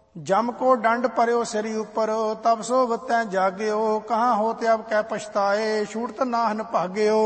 जम को डंड पर्यो सिरी उपर, तब सो वतै जाग्यो। कहाँ होते अब कै पछताए, छूटत नाहन भाग्यो।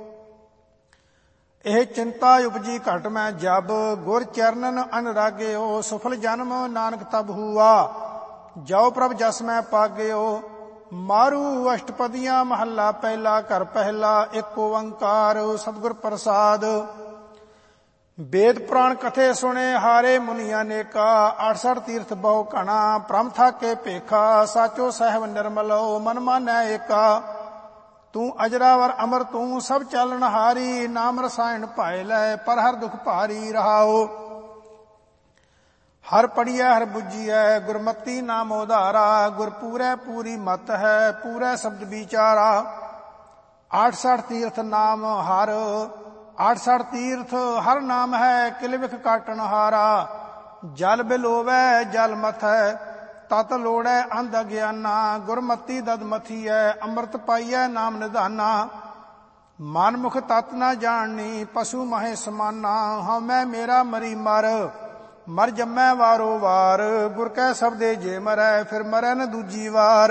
ਇਹ ਚਿੰਤਾ ਉਪਜੀ ਘਟ ਮੈਂ ਜਬ, ਗੁਰ ਚਰਨਨ ਅਨਰਾਗਿਓ। ਸਫਲ ਜਨਮ ਨਾਨਕ ਤਬ ਹੂਆ, ਜੋ ਪ੍ਰਭ ਜਸ ਮੈਂ ਪਾਗਿਓ। ਮਾਰੂ ਅਸ਼ਟਪਦੀਆਂ ਮਹੱਲਾ ਪਹਿਲਾ, ਘਰ ਪਹਿਲਾ ਇੱਕ ਓੰਕਾਰ ਸਤਿਗੁਰ ਪ੍ਰਸਾਦ। ਵੇਦ ਪੁਰਾਣ ਕਥੇ ਸੁਣੇ ਹਾਰੇ ਮੁਨੀਆਂ ਨੇਕਾ, 68 ਤੀਰਥ ਬਹੁ ਘਣਾ, ਪ੍ਰਮ ਥਾਕੇ ਭੇਖਾ। ਸਾਚੋ ਸਾਹਿਬ ਨਿਰਮਲੋ ਮਨ ਮਾਨੈ ਏਕਾ। ਤੂੰ ਅਜਰਾਵਰ ਅਮਰ ਤੂੰ ਸਭ ਚਾਲਣ ਹਾਰੀ, ਨਾਮ ਰਸਾਇਣ ਭਾਇ ਲੈ ਪਰ ਹਰ ਦੁਖ ਭਾਰੀ ਰਹਾਓ। ਹਰ ਪੜੀਐ ਹਰ ਬੁੱਝੀਐ, ਗੁਰਮਤੀ ਨਾਮ ਉਧਾਰਾ। ਗੁਰ ਪੂਰੈ ਪੂਰੀ ਮਤ ਹੈ, ਪੂਰੈ ਸ਼ਬਦ ਵਿਚਾਰਾ। 68 ਤੀਰਥ ਨਾਮ ਹਰ, 68 ਤੀਰਥ ਹਰ ਨਾਮ ਹੈ, ਕਿਲ ਵਿਖ ਕਾਟਣ ਹਾਰਾ। ਜਲ ਬਿਲੋਵੈ ਜਲ ਮਥੈ, ਤਤ ਲੋੜੈ ਅੰਧ ਅਗਿਆਨਾ। ਗੁਰਮਤੀ ਦਦ ਮਥੀਐ, ਅੰਮ੍ਰਿਤ ਪਾਈਐ ਨਾਮ ਨਿਧਾਨਾ। ਮਨ ਮੁਖ ਤਤ ਨਾ ਜਾਣਨੀ, ਪਸ਼ੂ ਮਹੇ ਸਮਾਨਾ। ਹਉਮੈ ਮੇਰਾ ਮਰੀ ਮਰ, ਮਰ ਜੰਮੈ ਵਾਰੋ ਵਾਰ। ਗੁਰ ਕੈ ਸਬਦੇ ਜੇ ਮਰੈ, ਫਿਰ ਮਰੈ ਨ ਦੂਜੀ ਵਾਰ।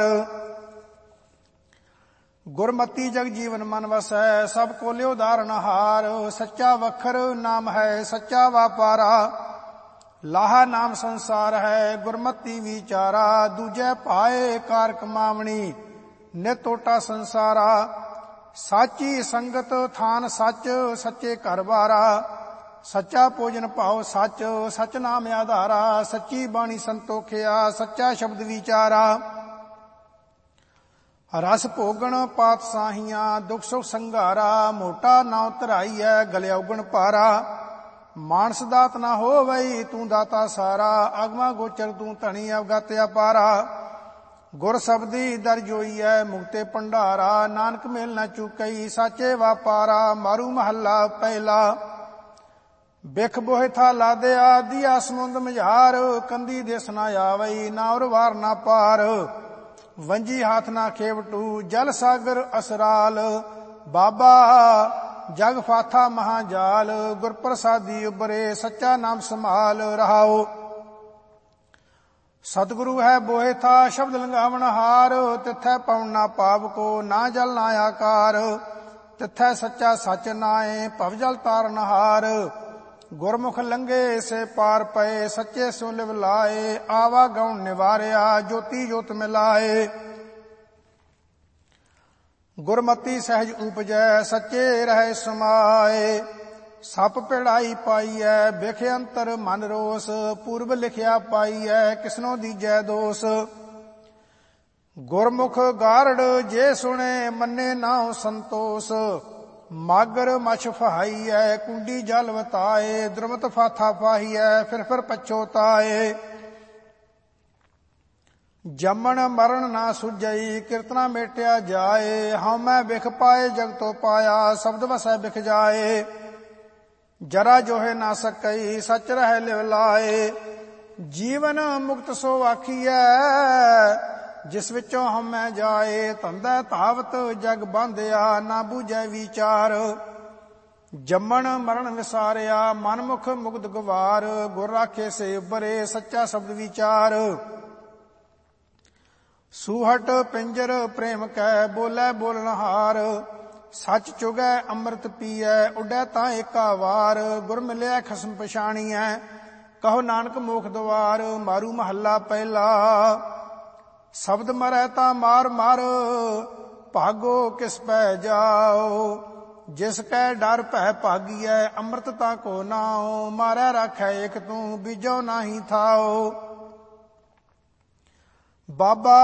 ਗੁਰਮਤੀ ਜਗ ਜੀਵਨ ਮਨ ਵਸੈ, ਸਭ ਕੋਲਿਓ ਉਦਾਹਰਨ ਹਾਰ। ਸੱਚਾ ਵਖਰ ਨਾਮ ਹੈ, ਸੱਚਾ ਵਾਪਾਰਾ। ਲਾਹਾ ਨਾਮ ਸੰਸਾਰ ਹੈ, ਗੁਰਮਤੀ ਵਿਚਾਰਾ। ਦੂਜੈ ਭਾਏ ਕਾਰ ਕਮਾਵਣੀ, ਨਿਤ ਟੋਟਾ ਸੰਸਾਰਾ। ਸਾਚੀ ਸੰਗਤ ਥਾਨ ਸੱਚ, ਸੱਚੇ ਘਰ ਬਾਰਾ। ਸੱਚਾ ਭੋਜਨ ਭਾਉ ਸੱਚ, ਸੱਚ ਨਾਮ ਆਧਾਰਾ। ਸੱਚੀ ਬਾਣੀ ਸੰਤੋਖਿਆ, ਸੱਚਾ ਸ਼ਬਦ ਵਿਚਾਰਾ। ਰਸ ਭੋਗਣ ਪਾਤ ਸਾਹੀਆਂ, ਦੁਖ ਸੁਖ ਸੰਘਾਰਾ। ਮੋਟਾ ਨਾਉ ਧਰਾਈਐ, ਗਲਿਆ ਉਗਣ ਪਾਰਾ। ਮਾਨਸ ਦਾਤ ਨਾ ਹੋਵਈ, ਤੂੰ ਦਾਤਾ ਸਾਰਾ। ਆਗਮਾ ਗੋਚਰ ਤੂੰ ਧਣੀ, ਅਵਗਤ ਅਪਾਰਾ। ਗੁਰ ਸਬਦੀ ਦਰ ਜੋਈਐ, ਮੁਕਤੇ ਭੰਡਾਰਾ। ਨਾਨਕ ਮੇਲ ਨਾ ਚੁਕਈ, ਸਾਚੇ ਵਾਪਾਰਾ। ਮਾਰੂ ਮਹੱਲਾ ਪਹਿਲਾ। ਬਿਖ ਬੋਹਿ ਥਾ ਲਾਦਿਆ, ਦੀਆ ਸਮੁੰਦ ਮਝਾਰ। ਕੰਦੀ ਦੇਸ ਨਾ ਆਵਈ, ਨਾ ਉਰ ਵਾਰ ਨਾ ਪਾਰ। ਵੰਜੀ ਹਾਥ ਨਾ ਖੇਵਟੂ, ਜਲ ਸਾਗਰ ਅਸਰਾਲ। ਬਾਬਾ ਜਗ ਫਾਥਾ ਮਹਾਜਾਲ। ਗੁਰ ਪ੍ਰਸਾਦੀ ਉਬਰੇ, ਸੱਚਾ ਨਾਮ ਸੰਭਾਲ ਰਹਾਓ। ਸਤਿਗੁਰੂ ਹੈ ਬੋਹਿ ਥਾ, ਸ਼ਬਦ ਲੰਘਾਵਣ ਹਾਰ। ਤਿੱਥੈ ਪਵਨ ਨਾ ਪਾਪ ਕੋ, ਨਾ ਜਲ ਨਾ ਆਕਾਰ। ਤਿੱਥੈ ਸੱਚਾ ਸੱਚ ਨਾਏ, ਭਵ ਜਲ ਤਾਰਨ ਹਾਰ। ਗੁਰਮੁਖ ਲੰਘੇ ਸੇ ਪਾਰ ਪਏ, ਸੱਚੇ ਸੋ ਲਿਵ ਲਾਏ। ਆਵਾ ਗਉਣ ਨਿਵਾਰਿਆ, ਜੋਤੀ ਜੋਤ ਮਿਲਾਏ। ਗੁਰਮਤੀ ਸਹਿਜ ਉਪਜੈ, ਸੱਚੇ ਰਹਿ ਸਮਾਏ। ਸਪ ਪਿੜਾਈ ਪਾਈਐ, ਬਿਖ ਅੰਤਰ ਮਨ ਰੋਸ। ਪੂਰਬ ਲਿਖਿਆ ਪਾਈਐ, ਕਿਸਨੋ ਦੀਜੈ ਦੋਸ। ਗੁਰਮੁਖ ਗਾਰੜ ਜੇ ਸੁਣੇ, ਮੰਨੇ ਨਾਉ ਸੰਤੋਸ। ਮਾਗਰ ਮਛ ਫਹਾਈਐ, ਕੁੰਡੀ ਜਲ ਵਤਾਏ। ਦੁਰਮਤ ਫਾਥਾ ਪਾਹੀਐ, ਫਿਰ ਪਛੋਤਾਏ। ਜੰਮਣ ਮਰਨ ਨਾ ਸੁਝਈ, ਕੀਰਤਨਾ ਮੇਟਿਆ ਜਾਏ। ਹਉਮੈ ਬਿਖ ਪਾਏ, ਜਗਤੋ ਪਾਇਆ। ਸ਼ਬਦ ਵਸੈ ਬਿਖ ਜਾਏ। ਜਰਾ ਜੋਹੇ ਨਾ ਸਕਈ, ਸੱਚ ਰਹਿ ਲਿਵ ਲਾਏ। ਜੀਵਨ ਮੁਕਤ ਸੋ ਆਖੀਐ, ਜਿਸ ਵਿੱਚੋਂ ਹਉਮੈ ਜਾਏ। ਧੰਦਾ ਧਾਵਤ ਜਗ ਬਾਂਧਿਆ, ਨਾ ਬੂਝੈ ਵਿਚਾਰ। ਜੰਮਣ ਮਰਨ ਵਿਸਾਰਿਆ, ਮਨ ਮੁਖ ਮੁਕਤ ਗਵਾਰ। ਗੁਰ ਰਾਖੇ ਸੇ ਉਬਰੇ, ਸੱਚਾ ਸ਼ਬਦ ਵਿਚਾਰ। ਸੂਹਟ ਪਿੰਜਰ ਪ੍ਰੇਮ ਕੈ, ਬੋਲੇ ਬੋਲਨਹਾਰ। ਸੱਚ ਚੁਗੈ ਅੰਮ੍ਰਿਤ ਪੀਐ, ਉੱਡੈ ਤਾਂ ਏਕਾ ਵਾਰ। ਗੁਰ ਮਿਲਿਆ ਖਸਮ ਪਛਾਣੀਐ, ਕਹੋ ਨਾਨਕ ਮੋਖ ਦੁਆਰ। ਮਾਰੂ ਮਹੱਲਾ ਪਹਿਲਾ। ਸ਼ਬਦ ਮਰੈ ਤਾਂ ਮਾਰ ਮਾਰ, ਭਾਗੋ ਕਿਸ ਪੈ ਜਾਓ। ਜਿਸ ਕੈ ਡਰ ਭੈ ਭਾਗੀਐ, ਅੰਮ੍ਰਿਤ ਤਾਂ ਕੋ ਨਾਉ। ਮਾਰੈ ਰਾਖੈ ਏਕ ਤੂੰ, ਬੀਜੋ ਨਾਹੀ ਥਾਓ। ਬਾਬਾ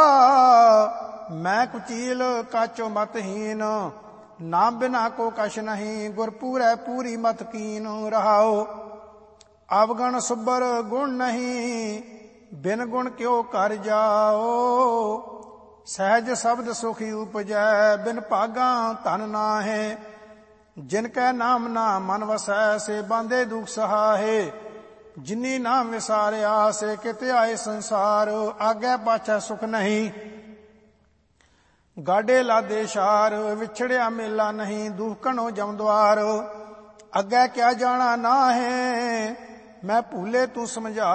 ਮੈਂ ਕੁਚੀਲ, ਕਾਚੋ ਮਤਹੀਨ। ਨਾਮ ਬਿਨਾ ਕੋ ਕਛ ਨਹੀਂ, ਗੁਰ ਪੂਰੈ ਪੂਰੀ ਮਤ ਕੀਨ ਰਹਾਓ। ਅਵਗਣ ਸੁਬਰ ਗੁਣ ਨਹੀਂ, ਬਿਨ ਗੁਣ ਕਿਉ ਕਰ ਜਾਓ। ਸਹਿਜ ਸ਼ਬਦ ਸੁਖੀ ਉਪਜੈ, ਬਿਨ ਭਾਗਾ ਧਨ ਨਾਹੇ। ਜਿਨ ਕੈ ਨਾਮ ਨਾ ਮਨ ਵਸੈ, ਸੇ ਬਾਂਧੇ ਦੁਖ ਸਹਾਏ। ਜਿਨੀ ਨਾਮ ਵਿਸਾਰਿਆ, ਸੇ ਕਿਤੇ ਆਏ ਸੰਸਾਰ। ਆਗੇ ਪਾਛੈ ਸੁਖ ਨਹੀਂ, ਗਾਡੇ ਲਾਦੇ ਸ਼ਾਰ। ਵਿਛੜਿਆ ਮੇਲਾ ਨਹੀਂ, ਦੁਖ ਘਣੋ ਜਮ ਦੁਆਰ। ਅੱਗੇ ਕਿਆ ਜਾਣਾ ਨਾਹੇ, ਮੈਂ ਭੂਲੇ ਤੂੰ ਸਮਝਾ।